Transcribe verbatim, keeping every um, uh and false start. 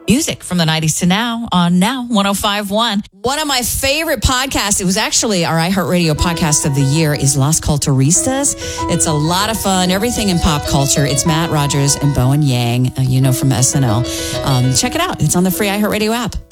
Music from the nineties to now on Now one oh five point one. One of my favorite podcasts, it was actually our iHeartRadio podcast of the year, is Las Culturistas. It's a lot of fun, everything in pop culture. It's Matt Rogers and Bowen Yang, uh, you know, from S N L. Um, check it out. It's on the free iHeartRadio app.